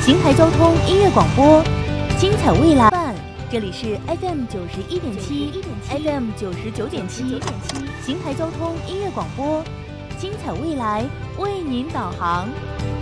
邢台交通音乐广播，精彩未来。这里是 FM 91.7 ，FM 99.7，邢台交通音乐广播，精彩未来为您导航。